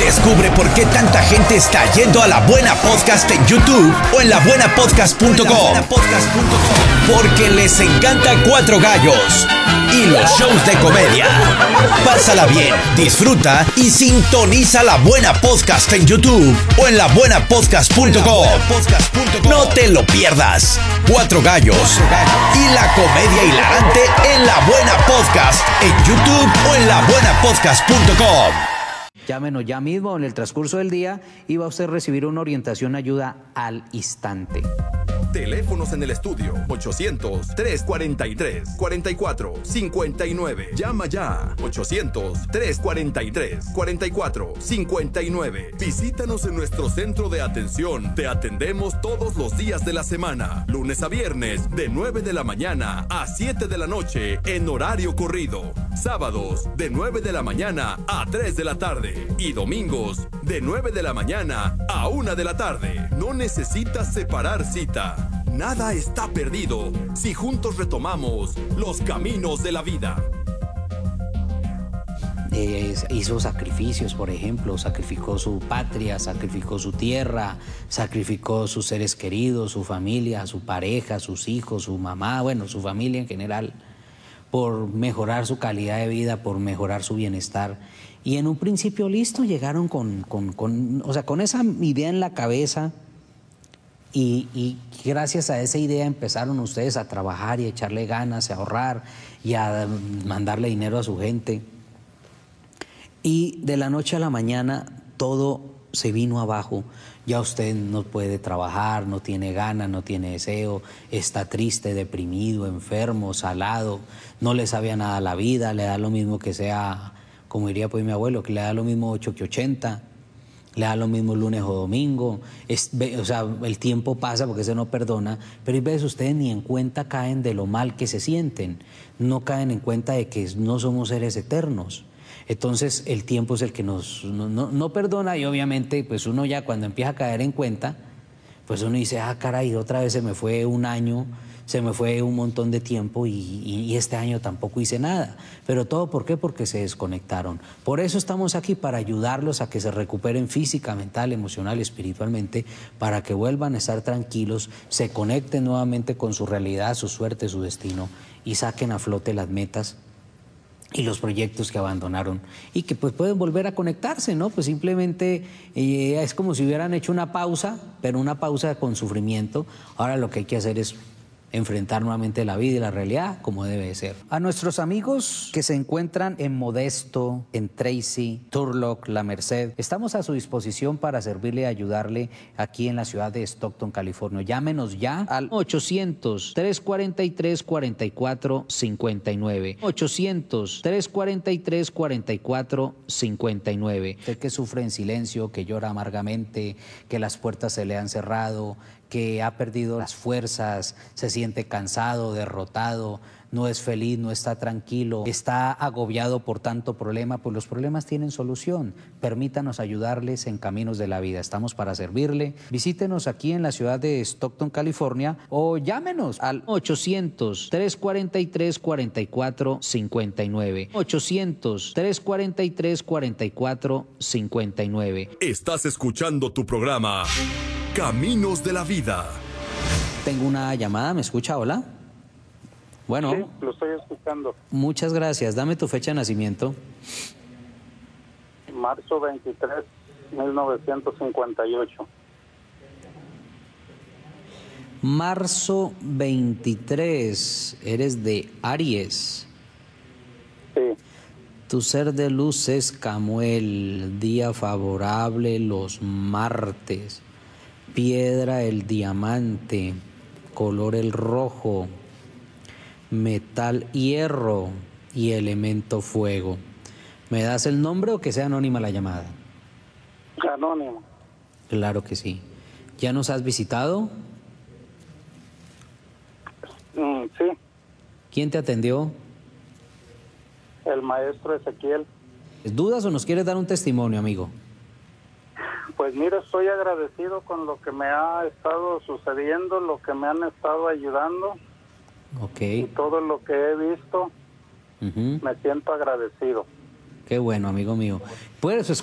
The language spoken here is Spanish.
Descubre por qué tanta gente está yendo a La Buena Podcast en YouTube o en labuenapodcast.com. Porque les encanta Cuatro Gallos y los shows de comedia. Pásala bien, disfruta y sintoniza La Buena Podcast en YouTube o en labuenapodcast.com. No te lo pierdas. Cuatro Gallos y la comedia hilarante en La Buena Podcast en YouTube o en labuenapodcast.com. Llámenos ya mismo, en el transcurso del día y va a usted recibir una orientación, ayuda al instante. Teléfonos en el estudio 800-343-4459. Llama ya 800-343-4459. Visítanos en nuestro centro de atención. Te atendemos todos los días de la semana, lunes a viernes de 9 de la mañana a 7 de la noche en horario corrido. Sábados de 9 de la mañana a 3 de la tarde y domingos de 9 de la mañana a 1 de la tarde. No necesitas separar cita. Nada está perdido si juntos retomamos los caminos de la vida. Hizo sacrificios, por ejemplo, sacrificó su patria, sacrificó su tierra, sacrificó sus seres queridos, su familia, su pareja, sus hijos, su mamá, bueno, su familia en general, por mejorar su calidad de vida, por mejorar su bienestar. Y en un principio, listo, llegaron con esa idea en la cabeza. Y gracias a esa idea empezaron ustedes a trabajar y a echarle ganas, a ahorrar y a mandarle dinero a su gente. Y de la noche a la mañana todo se vino abajo. Ya usted no puede trabajar, no tiene ganas, no tiene deseo, está triste, deprimido, enfermo, salado, no le sabe a nada la vida, le da lo mismo que sea, como diría pues mi abuelo, que le da lo mismo 8 que 80. Le da lo mismo lunes o domingo, el tiempo pasa porque eso no perdona, pero a veces ustedes ni en cuenta caen de lo mal que se sienten, no caen en cuenta de que no somos seres eternos. Entonces el tiempo es el que no perdona y obviamente pues uno ya cuando empieza a caer en cuenta, pues uno dice, caray, otra vez se me fue un año, se me fue un montón de tiempo y este año tampoco hice nada. Pero todo, ¿por qué? Porque se desconectaron. Por eso estamos aquí, para ayudarlos a que se recuperen física, mental, emocional, espiritualmente, para que vuelvan a estar tranquilos, se conecten nuevamente con su realidad, su suerte, su destino y saquen a flote las metas y los proyectos que abandonaron y que pues pueden volver a conectarse, ¿no? Pues simplemente es como si hubieran hecho una pausa, pero una pausa con sufrimiento. Ahora lo que hay que hacer es enfrentar nuevamente la vida y la realidad como debe ser. A nuestros amigos que se encuentran en Modesto, en Tracy, Turlock, La Merced, estamos a su disposición para servirle y ayudarle aquí en la ciudad de Stockton, California. Llámenos ya al 800-343-4459. 800-343-4459. Usted que sufre en silencio, que llora amargamente, que las puertas se le han cerrado, que ha perdido las fuerzas, se siente cansado, derrotado, no es feliz, no está tranquilo, está agobiado por tanto problema, pues los problemas tienen solución. Permítanos ayudarles en caminos de la vida. Estamos para servirle. Visítenos aquí en la ciudad de Stockton, California, o llámenos al 800-343-4459. 800-343-4459. Estás escuchando tu programa Caminos de la Vida. Tengo una llamada, ¿me escucha? Hola. Bueno. Sí, lo estoy escuchando. Muchas gracias. Dame tu fecha de nacimiento. Marzo 23, 1958. Marzo 23. Eres de Aries. Sí. Tu ser de luz es Camuel. Día favorable los martes. Piedra el diamante. Color el rojo. Metal hierro y elemento fuego. ¿Me das el nombre o que sea anónima la llamada? Anónimo. Claro que sí. ¿Ya nos has visitado? Sí. ¿Quién te atendió? El maestro Ezequiel. ¿Dudas o nos quieres dar un testimonio, amigo? Pues mira, estoy agradecido con lo que me ha estado sucediendo, lo que me han estado ayudando. Ok. Y todo lo que he visto, me siento agradecido. Qué bueno, amigo mío. Pues